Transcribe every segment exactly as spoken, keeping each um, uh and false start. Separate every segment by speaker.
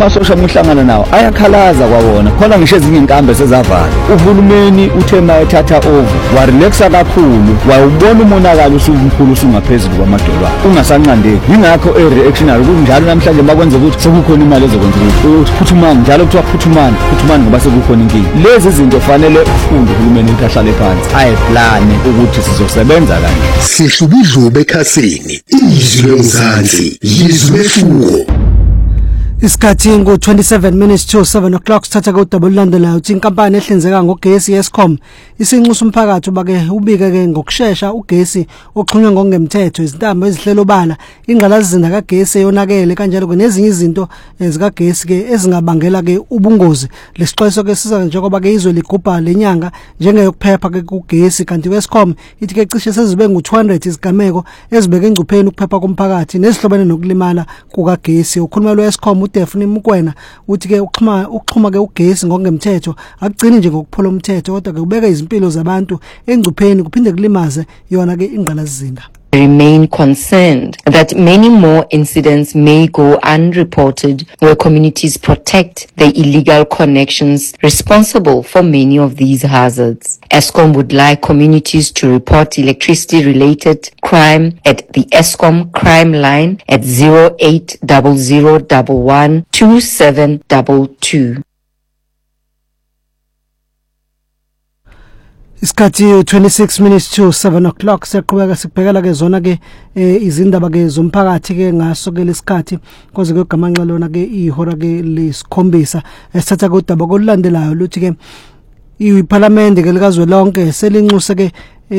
Speaker 1: amasosha amuhlangana nawo ayakhalaza kwawona khona ngisho ezinye inkambe sezavala uhulumeni uthe mayethatha over warelaxa kakhulu wawubona umonakalo usumkhulu usungaphezulu kwamadolwane ungasanqandeki ingakho ereactionary kunjalo namhlanje bakwenza ukuthi sekukhona imali ezokwenza ukuthi phuthumani njalo kuthiwa phuthumani phuthumani ngoba sekukhona inkinga lezi zinto fanele ufunde uhulumeni ukuthi ahlale phansi ayeplane ukuthi sizosebenza kanje
Speaker 2: sihlubidlube ekhasini izwi lomzansi yizwe lefuko.
Speaker 3: Isikhathi ngo twenty-seven minutes to seven o'clock sithatha ku double landelayo uthi inkampani ehlinzeka ngogesi Eskom isinxusa umphakathi ubake ubike ke ngokusheshsha ugesi oxhunywa ngokungemthetho izintambo ezihlelo bala ingqalasizinda kagesi eyonakele kanjalo kunezinye izinto ezikagesi ke ezingabangela ke ubungozi lesixwayiso ke siza njengoba ke izwe ligubha lenyanga njengeyokuphepha ke kugesi kanti Eskom ithi ke cishe sezibe ngu two hundred izigameko ezibeke engcupheni ukuphepha komphakathi nezihlobene nokulimala kukagesi ukhuluma lo Eskom Defuni Mukwena uthi ke uxhuma uxhuma ke ugesi ngokungemthetho akugcini nje ngokuphola umthetho kodwa ke ubeka izimpilo zabantu engcupheni kuphinde kulimaze yona ke ingqalasizinda.
Speaker 4: Remain concerned that many more incidents may go unreported where communities protect the illegal connections responsible for many of these hazards. Eskom would like communities to report electricity-related crime at the Eskom crime line at zero eight zero zero one one two seven two two.
Speaker 3: Isikhathi twenty-six minutes to seven o'clock seqhubeka sibhekela ke zona ke izindaba ke zomphakathi ke ngaso ke lesikhathi koze ke gamanxa lona ke ihora ke lesikhombisa esithatha kodaba kolulandelayo luthi ke iParliament ke likazwelonke selinxuse ke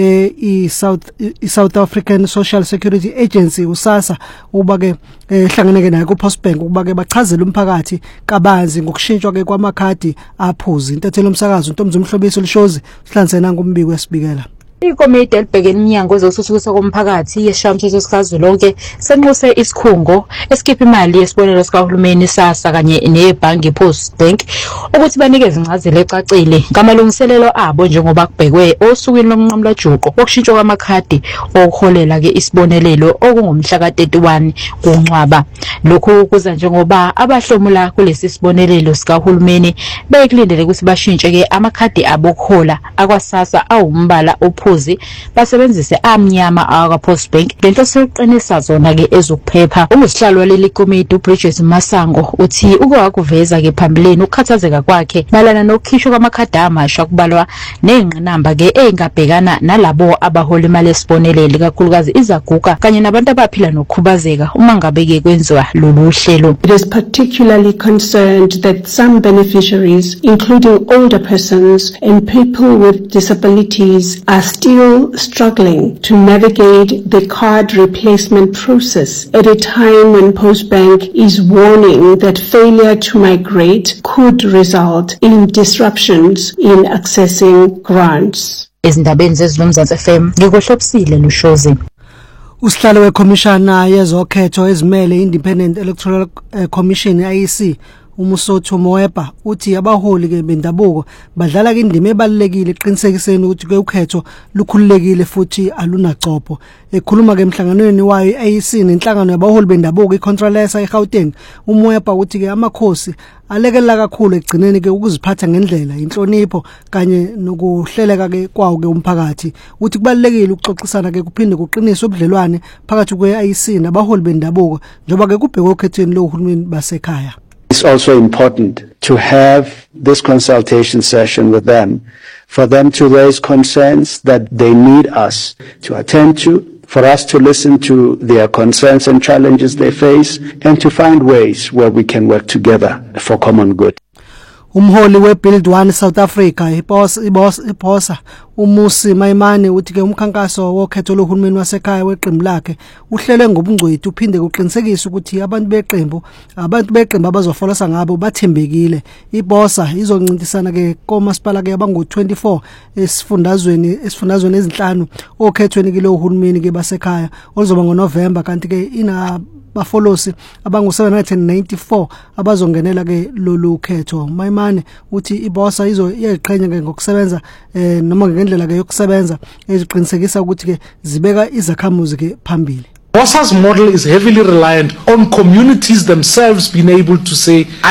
Speaker 3: i South i South African Social Security Agency usasa uba ke ehlangeneke nayo ku Postbank ukuba ke bachazela umphakathi kabanzi ngokushintshwa ke kwamakhadi aphuzi intathelo umsakazo uNtombi Mhlobisi lishozi sihlanzena ngombiko wesibikela.
Speaker 5: Ikomiti elibhekene iminyango ezokuthuthukisa komphakathi yeshamthetho sikazwelonke senxuse isikhungo esikhipha imali yesibonelelo sikahulumeni SASSA kanye nebhangi Postbank ukuthi banikeze incazelo ecacile ngamalungiselelo abo njengoba kubhekwe osukwini lomnqamla juqo wokushintshwa kwamakhadi okuholela ke isibonelelo okungumhla ka thirty-one kuNcwaba. Lokhu kuza njengoba abahlomula kulesi sibonelelo sikahulumeni bekulindele ukuthi bashintshe ke amakhadi abo okuhola akwaSASSA awumbala ophu basebenzise amnyama aka Postbank lento seqinisa zona ke ezokuphepha. Umsihlalo waleli komiti uBridget Masango uthi uke wakuveza ke phambileni ukukhathazeka kwakhe balana nokukhishwa kwamakhadi amasha kubalwa nezingqinamba ke engabhekana nalabo abahola imali esibonelelo kakhulukazi izaguga kanye nabantu abaphila nokukhubazeka uma ngabe ke kwenziwa lolu hlelo.
Speaker 6: It is particularly concerned that some beneficiaries including older persons and people with disabilities are still struggling to navigate the card replacement process at a time when Postbank is warning that failure to migrate could result in disruptions in accessing grants.
Speaker 5: Izindabeni zezilomzansi F M ngikuhlobisile lushozi.
Speaker 3: Usihlalo weCommissioner yezokhetho ezimele Independent Electoral Commission I E C uMusotho Moepa uthi abaholi ke bendabuko badlala indima ebalekile eqinisekiseni ukuthi ke ukhetho lukhululekile futhi alunacopho. Ekhuluma ke emhlanganweni wayo I E C nenhlangano yabaholi bendabuko iControlesa eGauteng uMoepa uthi ke amakhosi alekelela kakhulu egcineni ke ukuziphatha ngendlela inhlonipho kanye nokuhleleka ke kwawo ke umphakathi. Uthi kubalekile ukuxoxisana ke kuphinde kuqiniswe ubudlelwane phakathi kwe I E C nabaholi bendabuko njoba ke kubhekwe okhethweni lohulumeni basekhaya.
Speaker 7: It's also important to have this consultation session with them, for them to raise concerns that they need us to attend to, for us to listen to their concerns and challenges they face, and to find ways where we can work together for common good.
Speaker 3: Umholi weBuild One South Africa iboss iboss ibossa uMusi Maimane uthi ke umkhankaso wokhetho lohulumeni wasekhaya weqembu lakhe uhlele ngobungcwethi uphinde kuqinisekisa ukuthi abantu beqembu abantu beqembu abazofolosa ngabo bathembekile. Ibossa izoncintisana ke komasipala ke abangu twenty-four esifundazweni esifundazweni ezinhlanu okhethweni ke lohulumeni ke basekhaya olizoba ngoNovember kanti ke ina bafolosi abangu seven hundred ninety-four abazongenela ke lolu khetho. Maimane uthi ibossa izo iyeqhenya ke ngokusebenza eh noma ngendlela ke yokusebenza eziqinisekisa ukuthi ke zibeka izakhamuzi ke phambili.
Speaker 8: BOSSA's model is heavily reliant on communities themselves being able to say